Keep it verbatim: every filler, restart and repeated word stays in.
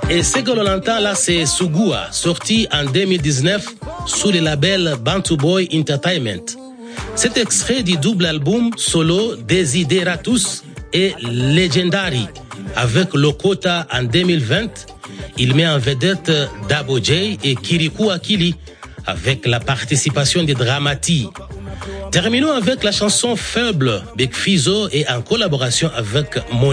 Et ce que l'on entend là, c'est Sugua, sorti en deux mille dix-neuf sous le label Bantu Boy Entertainment. Cet extrait du double album solo Desideratus et Legendary avec Lokota en deux mille vingt. Il met en vedette Dabo J et Kirikou Akili avec la participation de Dramati. Terminons avec la chanson Faible, Big Fizzo et en collaboration avec Mon